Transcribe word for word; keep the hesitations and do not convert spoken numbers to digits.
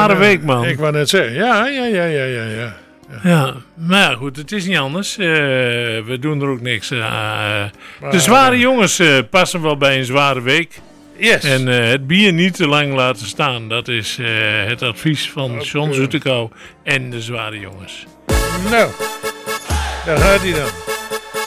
zware ja, week, man. Ik wou net zeggen, ja, ja, ja, ja, ja, ja. Ja, ja maar ja, goed, het is niet anders. Uh, we doen er ook niks aan. Uh, de zware uh, jongens uh, passen wel bij een zware week. Yes. En uh, het bier niet te lang laten staan. Dat is uh, het advies van okay. John Zoetekou en de zware jongens. Nou, daar gaat hij dan.